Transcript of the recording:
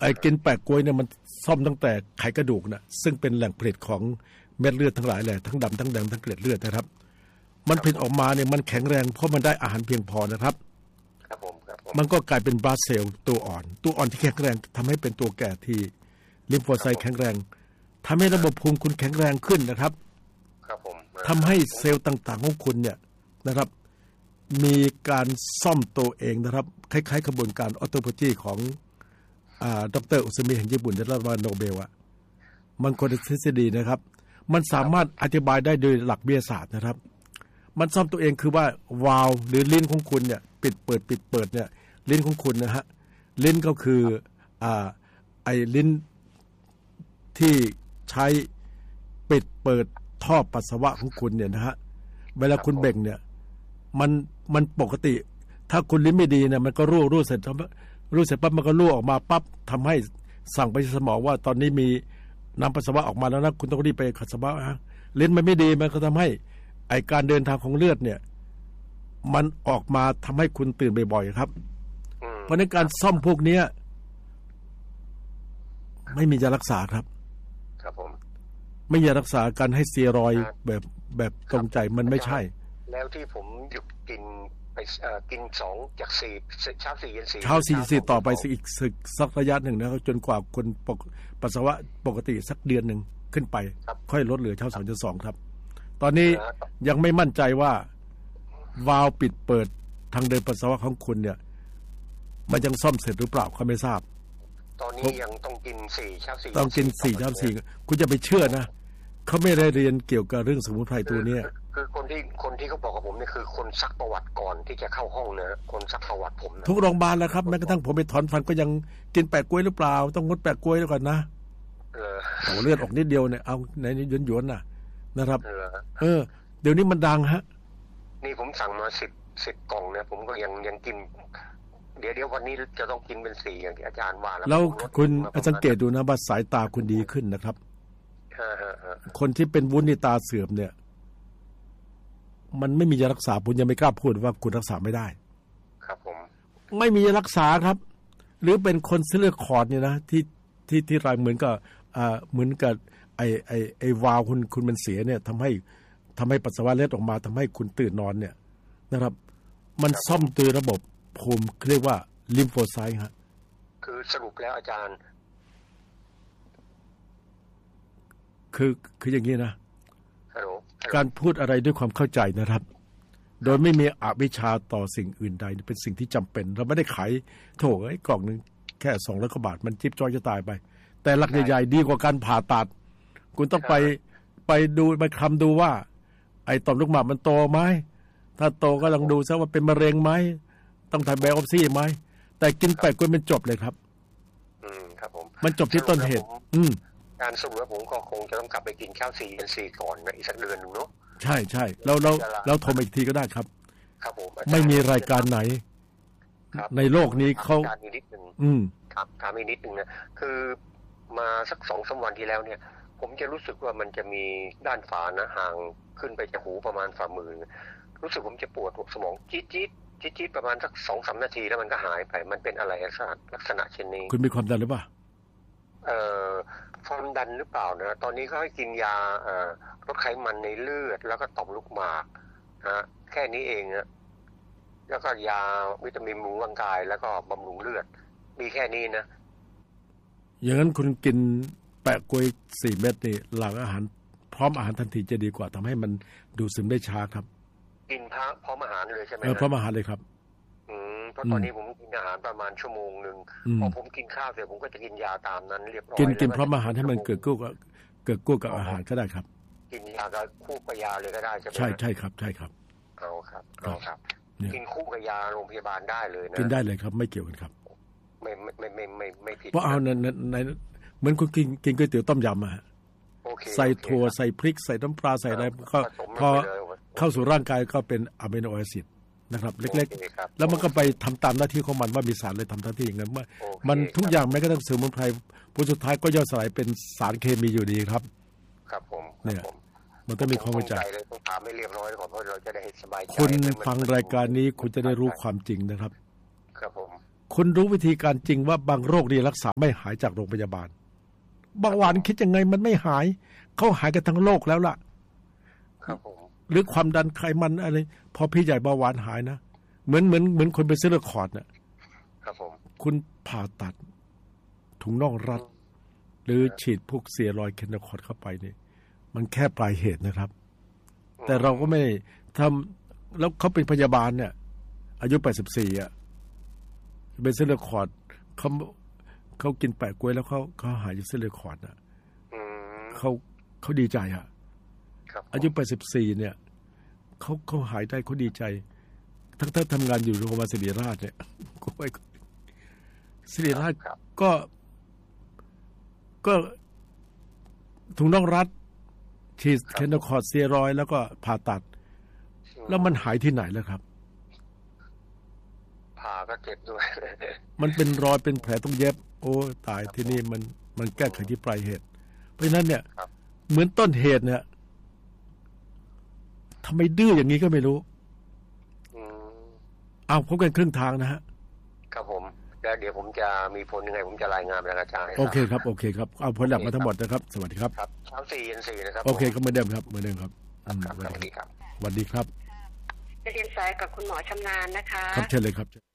อ้กินแปะกล้วยเนี่ยมันซ่อมตั้งแต่ไขกระดูกนะซึ่งเป็นแหล่งผลิตของเม็ดเลือดทั้งหลายแหละทั้งดำทั้งแดงทั้งเกล็ดเลือดนะครับมันผลิตออกมาเนี่ยมันแข็งแรงเพราะมันได้อาหารเพียงพอนะครับมันก็กลายเป็นบาสเซลตัวอ่อนที่แข็งแรงทำให้เป็นตัวแก่ที่ลิมโฟไซต์แข็งแรงทำให้ระบบภูมิคุณแข็งแรงขึ้นนะครับทำให้เซลล์ต่างๆของคุณเนี่ยนะครับมีการซ่อมตัวเองนะครับคล้ายๆกระบวนการออโตโพจีของดร.อุซมิแห่งญี่ปุ่นได้รับรางวัลโนเบลอะมันคนทฤษฎีนะครับมันสามารถอธิบายได้โดยหลักวิทยาศาสตร์นะครับมันซ่อมตัวเองคือว่าวาล์วหรือลิ้นของคุณเนี่ยปิดเปิดเนี่ยลิ้นของคุณนะฮะลิ้นก็คือไอ้ลิ้นที่ใช้ปิดเปิดท่อปัสสาวะของคุณเนี่ยนะฮะเวลาคุณเบ่งเนี่ยมันปกติถ้าคุณลิ้นไม่ดีเนี่ยมันก็รั่วเสร็จปั๊บมันก็รั่วออกมาปั๊บทำให้สั่งไปสมองว่าตอนนี้มีน้ำปัสสาวะออกมาแล้วนะคุณต้องรีบไปขัดปัสสาวะลิ้นมันไม่ดีมันก็ทำให้ไอการเดินทางของเลือดเนี่ยมันออกมาทำให้คุณตื่นบ่อยๆครับเพราะในการซ่อมพวกนี้ไม่มียารักษาครับผมไม่มียารักษาการให้สเตียรอยด์แบบตรงใจมันไม่ใช่แล้วที่ผมหยุดกินไปกิน2 จาก 4เช้า4เย็น4 เช้า4ต่อไปอีกสักระยะหนึ่งนะครับจนกว่าคนปัสสาวะปกติสักเดือนหนึ่งขึ้นไปค่อยลดเหลือเช้า2 2ครับตอนนี้ยังไม่มั่นใจว่าวาล์วปิดเปิดทางเดินปัสสาวะของคุณเนี่ยมันยังซ่อมเสร็จหรือเปล่าเขาไม่ทราบตอนนี้ยังต้องกิน4เช้า4 ต้องกิน4เช้า4คุณจะไปเชื่อนะเขาไม่ได้เรียนเกี่ยวกับเรื่องสมุนไพรตัวนี้คือคนที่เขาบอกกับผมเนี่ยคือคนซักประวัติก่อนที่จะเข้าห้องนะคนซักประวัติผมทุกโรงพยาบาลแล้วครับแม้กระทั่งผมไปถอนฟันก็ยังกินแปะกล้วยหรือเปล่าต้องงดแปะกล้วยแล้วก่อนนะโอ้เลือดออกนิดเดียวเนี่ยเอาไหนหยวนๆน่ะนะครับเดี๋ยวนี้มันดังฮะนี่ผมสั่งมา10 กล่องเนี่ยผมก็ยังกินเดี๋ยววันนี้จะต้องกินเป็น4อย่างที่อาจารย์ว่าแล้วคุณสังเกตดูนะว่าสายตาคุณดีขึ้นนะครับคนที่เป็นวุ้นในตาเสื่อมเนี่ยมันไม่มียารักษาผมยังไม่กล้าพูดว่าคุณรักษาไม่ได้ครับผมไม่มียารักษาครับหรือเป็นคนเส้นเลือดขอดเนี่ยนะที่รายเหมือนกับไอ้วาล์วคุณมันเสียเนี่ยทำให้ปัสสาวะเล็ดออกมาทำให้คุณตื่นนอนเนี่ยนะครับมันซ่อมตัวระบบภูมิเรียกว่าลิมโฟไซต์ฮะคือสรุปแล้วอาจารย์คืออย่างนี้นะการพูดอะไรด้วยความเข้าใจนะครับโดยไม่มีอวิชชาต่อสิ่งอื่นใดเป็นสิ่งที่จำเป็นเราไม่ได้ขายโถไอ้กล่องนึงแค่200 กว่าบาทมันจิ๊บจ้อยจะตายไปแต่หลักใหญ่ๆดีกว่าการผ่าตัดคุณต้องไปดูไปคำดูว่าไอ้ต่อมลูกหมากมันโตไหมถ้าโตก็ลองดูซะว่าเป็นมะเร็งไหมต้องทำไบโอปซี่ไหมแต่กินไปก็มันจบเลยครับครับผมมันจบที่ต้นเหตุการสรุปแล้วผมก็คงจะต้องกลับไปกินข้าว4 เย็น 4ก่อนอีกสักเดือนนึงเนาะใช่เราโทรมาอีกทีก็ได้ครับครับผมไม่มีรายการไหนในโลกนี้เขามีนิดนึงครับถามอีกนิดนึงนะคือมาสัก2-3 วันที่แล้วเนี่ยผมจะรู้สึกว่ามันจะมีด้านฝานะห่างขึ้นไปจากหูประมาณฝ่ามือรู้สึกผมจะปวดหัวสมองจี๊ดประมาณสัก 2-3 นาทีแล้วมันก็หายไปมันเป็นอะไรลักษณะเช่นนี้คุณมีความดันหรือเปล่าความดันหรือเปล่านะตอนนี้เขาให้กินยาลดไขมันในเลือดแล้วก็ต่อมลูกหมากนะแค่นี้เองนะแล้วก็ยาวิตามินบำรุงร่างกายแล้วก็บำรุงเลือดมีแค่นี้นะอย่างนั้นคุณกินแปะกล้วย4 เม็ดนี่หลังอาหารพร้อมอาหารทันทีจะดีกว่าทำให้มันดูดซึมได้ช้าครับกินพร้อมอาหารเลยใช่ไหมพร้อมอาหารเลยครับเพราะตอนนี้ผมกินอาหารประมาณชั่วโมงนึงพอผมกินข้าวเสร็จผมก็จะกินยาตามนั้นเรียบร้อยกินพร้อมอาหารให้มันเกิดกู้กับอาหารก็ได้ครับกินยากับคู่กับยาเลยก็ได้ใช่ไหมใช่ครับเอาครับกินคู่กับยาโรงพยาบาลได้เลยนะกินได้เลยครับไม่เกี่ยวกันครับไม่ผิดเพราะเอาในเหมือนคุณกินก๋วยเตี๋ยวต้มยำอะใส่ถั่วใส่พริกใส่น้ำปลาใส่อะไรก็พอเข้าสู่ร่างกายก็เป็นอะมิโนแอซิดนะครับเล็กๆแล้วมันก็ไปทำตามหน้าที่ของมันว่ามีสารอะไรทำหน้าที่อย่างนั้นมันทุกอย่างแม้กระทั่งสมุนไพรผลสุดท้ายก็ย่อยสลายเป็นสารเคมีอยู่ดีครับครับผมเนี่ยมันต้องมีความเข้าใจต้องถามให้เรียบร้อยก่อนเพราะเราจะได้สบายใจคุณฟังรายการนี้คุณจะได้รู้ความจริงนะครับครับผมคุณรู้วิธีการจริงว่าบางโรคนี่รักษาไม่หายจากโรงพยาบาลเบาหวานคิดยังไงมันไม่หายเขาหายกันทั้งโลกแล้วล่ะครับผมหรือความดันไขมันอะไรพอพี่ใหญ่เบาหวานหายนะเหมือนคนเป็นเส้นเลือดขอดเนี่ยครับผมคุณผ่าตัดถุงน่องรัดหรือฉีดพวกสเตียรอยด์เคนาคอร์ดเข้าไปนี่มันแค่ปลายเหตุนะครับแต่เราก็ไม่ทำแล้วเขาเป็นพยาบาลเนี่ยอายุ84อ่ะเป็นเส้นเลือดขอดเขากินแปะกล้วยแล้วเขาหายจากเส้นเลือดขอดอ่ะเขาดีใจอ่ะอายุ84เนี่ยเขาหายได้เขาดีใจทั้งทำงานอยู่โรงพยาบาลศิริราชเนี่ยก็ไปศิริราชก็ถุงน่องรัดฉีดเคนาคอร์ดสเตียรอยด์แล้วก็ผ่าตัดแล้วมันหายที่ไหนแล้วครับผ่าก็เจ็บด้วยมันเป็นรอยเป็นแผลต้องเย็บโอ้ตายที่นี่มันแก้ไขที่ปลายเหตุเพราะฉะนั้นเนี่ยเหมือนต้นเหตุเนี่ยทำไมดื้ออย่างนี้ก็ไม่รู้เอาพบกันครึ่งทางนะฮะครับผมแล้วเดี๋ยวผมจะมีผลยังไงผมจะรายงานไปอาจารย์โอเคครับโอเคครับเอาผลหลักมาทั้งหมดนะครับสวัสดีครับครับเช้า4 เย็น 4นะครับโอเคก็เหมือนเดิมครับเหมือนเดิมครับสวัสดีครับสวัสดีครับจะเรียนสายกับคุณหมอชำนาญนะคะครับเชิญเลยครับ